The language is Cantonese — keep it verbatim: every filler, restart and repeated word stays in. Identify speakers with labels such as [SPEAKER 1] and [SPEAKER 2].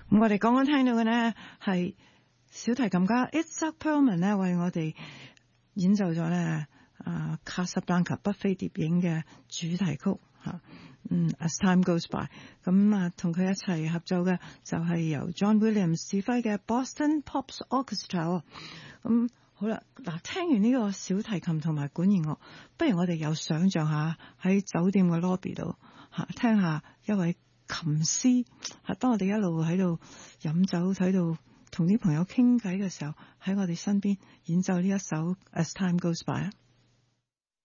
[SPEAKER 1] 咁我哋剛剛聽到嘅呢係小提琴家 Itzhak Perlman 呢為我哋演奏咗呢啊卡薩布蘭卡北非諜影嘅主題曲吓，嗯 As Time Goes By。咁啊同佢一齊合奏嘅就係由 John Williams 指揮嘅 Boston Pops Orchestra。咁好啦，嗱，聽完呢個小提琴同埋管弦樂，不如我哋又想象下喺酒店嘅 lobby 度吓，聽下一位琴師吓，當我哋一路喺度飲酒喺度同啲朋友傾偈嘅時候，喺我哋身邊演奏呢一首 As Time Goes By 啊。